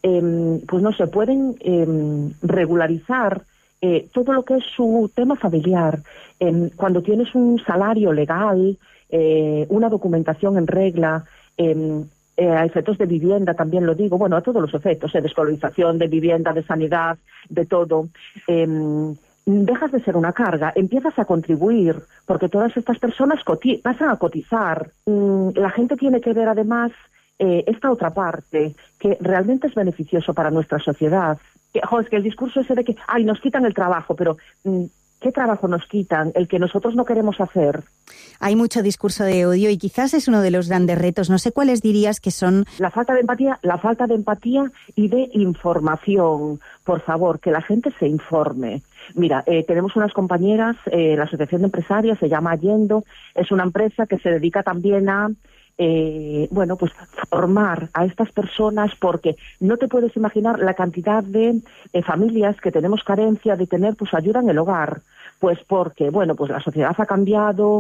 pues no se pueden regularizar todo lo que es su tema familiar. Cuando tienes un salario legal, una documentación en regla, a efectos de vivienda, también lo digo, bueno, a todos los efectos, de escolarización, de vivienda, de sanidad, de todo, dejas de ser una carga, empiezas a contribuir, porque todas estas personas pasan a cotizar. La gente tiene que ver además esta otra parte, que realmente es beneficioso para nuestra sociedad. Es que el discurso ese de que, nos quitan el trabajo, pero ¿qué trabajo nos quitan? El que nosotros no queremos hacer. Hay mucho discurso de odio y quizás es uno de los grandes retos. No sé cuáles dirías que son. La falta de empatía y de información. Por favor, que la gente se informe. Mira, tenemos unas compañeras, la Asociación de Empresarias se llama Yendo, es una empresa que se dedica también a pues formar a estas personas, porque no te puedes imaginar la cantidad de familias que tenemos carencia de tener pues ayuda en el hogar, pues porque pues la sociedad ha cambiado,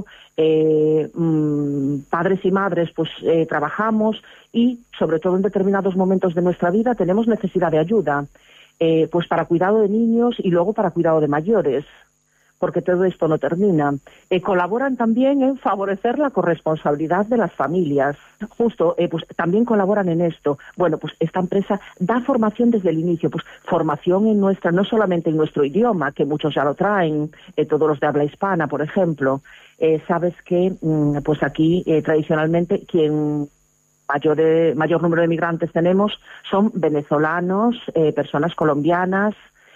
padres y madres pues trabajamos y sobre todo en determinados momentos de nuestra vida tenemos necesidad de ayuda, pues para cuidado de niños y luego para cuidado de mayores, porque todo esto no termina. Colaboran también en favorecer la corresponsabilidad de las familias. Justo, pues también colaboran en esto. Bueno, pues esta empresa da formación desde el inicio, pues formación en nuestra, no solamente en nuestro idioma, que muchos ya lo traen, todos los de habla hispana, por ejemplo. Sabes que, pues aquí, tradicionalmente, quien mayor número de migrantes tenemos son venezolanos, personas colombianas,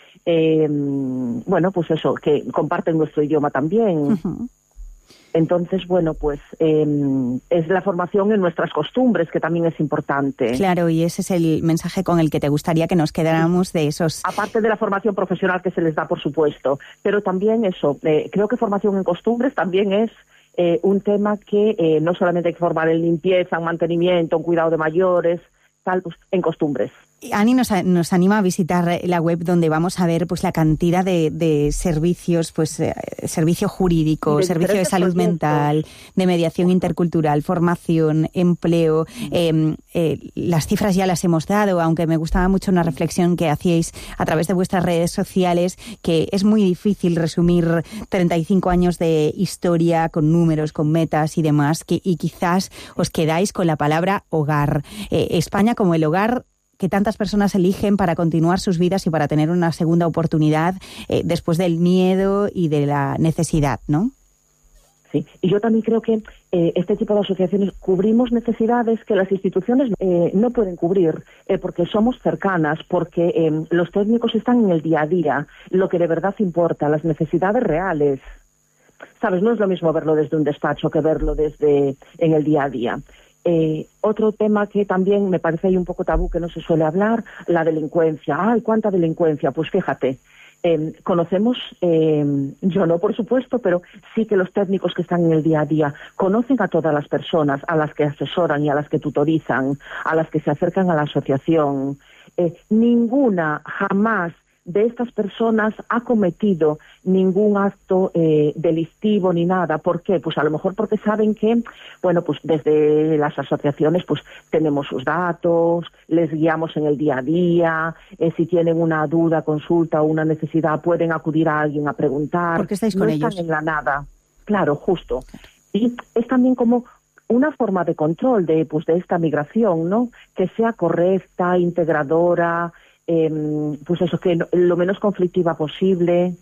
pues eso, que comparten nuestro idioma también. Uh-huh. Entonces, pues es la formación en nuestras costumbres, que también es importante. Claro, y ese es el mensaje con el que te gustaría que nos quedáramos de esos. Aparte de la formación profesional que se les da, por supuesto, pero también eso, creo que formación en costumbres también es un tema que no solamente hay que formar en limpieza, en mantenimiento, en cuidado de mayores, tal, pues en costumbres. Ani nos anima a visitar la web donde vamos a ver pues la cantidad de servicios, pues servicio jurídico, servicio de salud mental, de mediación intercultural, formación, empleo. Las cifras ya las hemos dado, aunque me gustaba mucho una reflexión que hacíais a través de vuestras redes sociales, que es muy difícil resumir 35 años de historia con números, con metas y demás, y quizás os quedáis con la palabra hogar. España como el hogar que tantas personas eligen para continuar sus vidas y para tener una segunda oportunidad después del miedo y de la necesidad, ¿no? Sí, y yo también creo que este tipo de asociaciones cubrimos necesidades que las instituciones no pueden cubrir, porque somos cercanas, porque los técnicos están en el día a día, lo que de verdad importa, las necesidades reales. ¿Sabes? No es lo mismo verlo desde un despacho que verlo en el día a día. Otro tema que también me parece ahí un poco tabú, que no se suele hablar, la delincuencia. ¡Ay, cuánta delincuencia! Pues fíjate, conocemos, yo no, por supuesto, pero sí que los técnicos que están en el día a día conocen a todas las personas, a las que asesoran y a las que tutorizan, a las que se acercan a la asociación. Ninguna, jamás, de estas personas ha cometido ningún acto delictivo ni nada. ¿Por qué? Pues a lo mejor porque saben que, pues desde las asociaciones pues tenemos sus datos, les guiamos en el día a día, si tienen una duda, consulta o una necesidad pueden acudir a alguien a preguntar. ¿Por qué estáis con ellos? No están en la nada. Claro, justo. Y es también como una forma de control de esta migración, ¿no? Que sea correcta, integradora, pues eso, que lo menos conflictiva posible.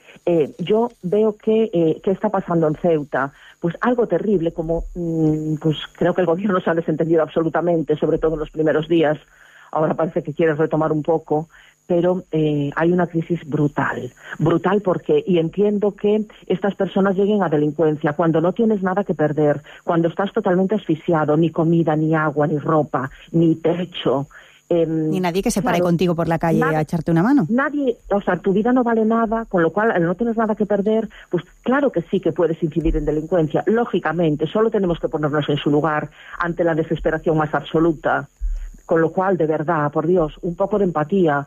Yo veo que está pasando en Ceuta, pues algo terrible, como pues creo que el gobierno se ha desentendido absolutamente, sobre todo en los primeros días. Ahora parece que quiere retomar un poco, pero hay una crisis brutal porque, y entiendo que estas personas lleguen a delincuencia cuando no tienes nada que perder, cuando estás totalmente asfixiado, ni comida, ni agua, ni ropa, ni techo. Ni nadie que se pare contigo por la calle a echarte una mano. Nadie, tu vida no vale nada, con lo cual, al no tienes nada que perder, pues claro que sí que puedes incidir en delincuencia. Lógicamente, solo tenemos que ponernos en su lugar ante la desesperación más absoluta. Con lo cual, de verdad, por Dios, un poco de empatía.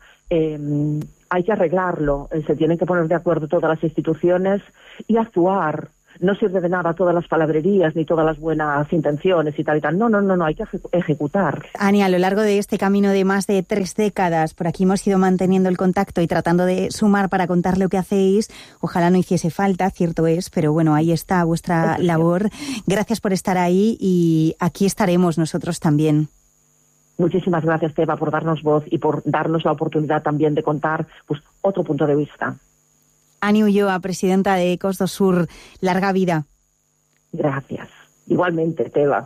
Hay que arreglarlo. Se tienen que poner de acuerdo todas las instituciones y actuar. no sirve de nada todas las palabrerías ni todas las buenas intenciones y tal y tal. No, hay que ejecutar. Ani, a lo largo de este camino de más de 3 décadas, por aquí hemos ido manteniendo el contacto y tratando de sumar para contar lo que hacéis. Ojalá no hiciese falta, cierto es, pero bueno, ahí está vuestra labor. Gracias por estar ahí y aquí estaremos nosotros también. Muchísimas gracias, Teba, por darnos voz y por darnos la oportunidad también de contar pues otro punto de vista. Ani Ulloa, presidenta de Ecos do Sur, larga vida. Gracias. Igualmente, Teba.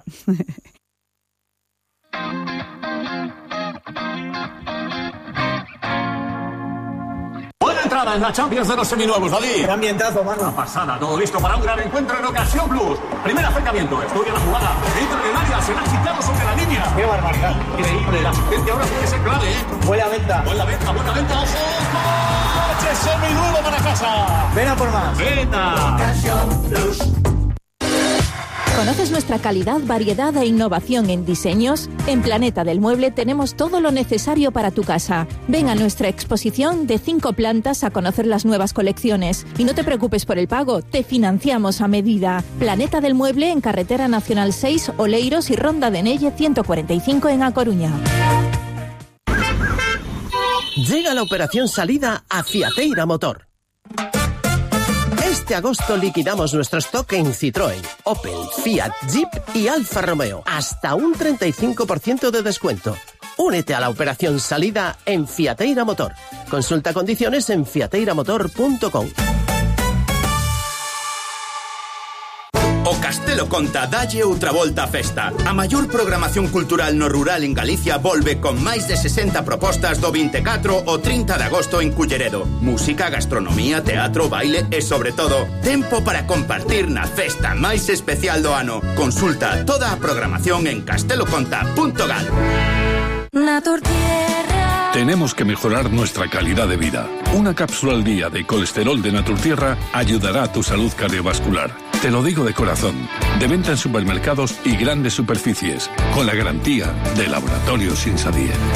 Buena entrada en la Champions de los seminuevos, David. Qué ambientazo, mano. Una pasada, todo listo para un gran encuentro en Ocasión Plus. Primer acercamiento, estudia la jugada. Entra en el área, será quitado sobre la línea. Qué barbaridad. Increíble, la asistencia ahora tiene que ser clave, ¿eh? Buena venta. Buena venta, ojo. ¡Coche seminuevo para casa! Ven a por más. ¡Venta! Ocasión Plus. ¿Conoces nuestra calidad, variedad e innovación en diseños? En Planeta del Mueble tenemos todo lo necesario para tu casa. Ven a nuestra exposición de 5 plantas a conocer las nuevas colecciones. Y no te preocupes por el pago, te financiamos a medida. Planeta del Mueble en Carretera Nacional 6, Oleiros y Ronda de Nelle 145 en A Coruña. Llega la operación salida a Fiateira Motor. Este agosto liquidamos nuestro stock en Citroën, Opel, Fiat, Jeep y Alfa Romeo. Hasta un 35% de descuento. Únete a la operación salida en Fiateira Motor. Consulta condiciones en fiateiramotor.com. O Castelo Conta dalle outra volta a festa. A maior programación cultural no rural en Galicia volve con máis de 60 propostas do 24 ao 30 de agosto en Culleredo. Música, gastronomía, teatro, baile e, sobre todo, tempo para compartir na festa máis especial do ano. Consulta toda a programación en casteloconta.gal. Naturtierra. Tenemos que mejorar nuestra calidad de vida. Una cápsula al día de colesterol de Naturtierra ayudará a tu salud cardiovascular. Te lo digo de corazón. De venta en supermercados y grandes superficies, con la garantía de Laboratorios Insadie.